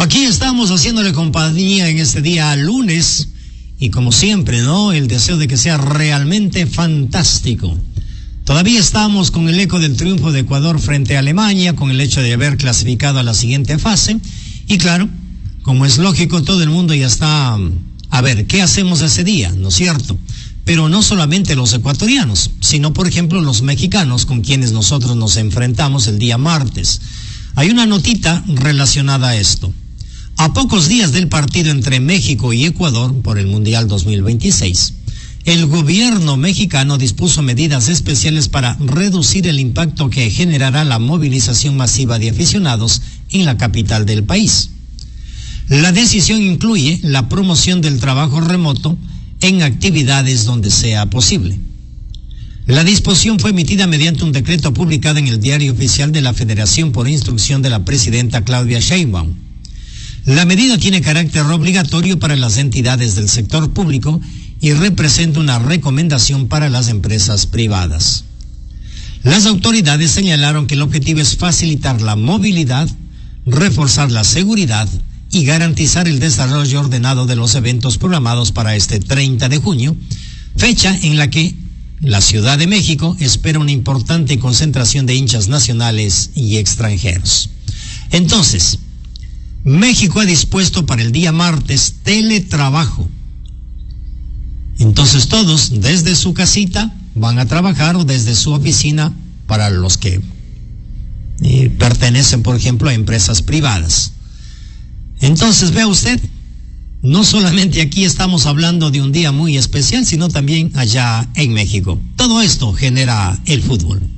Aquí estamos haciéndole compañía en este día lunes y como siempre, ¿no? El deseo de que sea realmente fantástico. Todavía estamos con el eco del triunfo de Ecuador frente a Alemania, con el hecho de haber clasificado a la siguiente fase. Y claro, como es lógico, todo el mundo ya está a ver qué hacemos ese día, ¿no es cierto? Pero no solamente los ecuatorianos, sino por ejemplo los mexicanos con quienes nosotros nos enfrentamos el día martes. Hay una notita relacionada a esto. A pocos días del partido entre México y Ecuador por el Mundial 2026, el gobierno mexicano dispuso medidas especiales para reducir el impacto que generará la movilización masiva de aficionados en la capital del país. La decisión incluye la promoción del trabajo remoto en actividades donde sea posible. La disposición fue emitida mediante un decreto publicado en el Diario Oficial de la Federación por instrucción de la presidenta Claudia Sheinbaum. La medida tiene carácter obligatorio para las entidades del sector público y representa una recomendación para las empresas privadas. Las autoridades señalaron que el objetivo es facilitar la movilidad, reforzar la seguridad y garantizar el desarrollo ordenado de los eventos programados para este 30 de junio, fecha en la que la Ciudad de México espera una importante concentración de hinchas nacionales y extranjeros. Entonces, México ha dispuesto para el día martes teletrabajo. Entonces todos desde su casita van a trabajar o desde su oficina para los que pertenecen, por ejemplo, a empresas privadas. Entonces vea usted, no solamente aquí estamos hablando de un día muy especial, sino también allá en México. Todo esto genera el fútbol.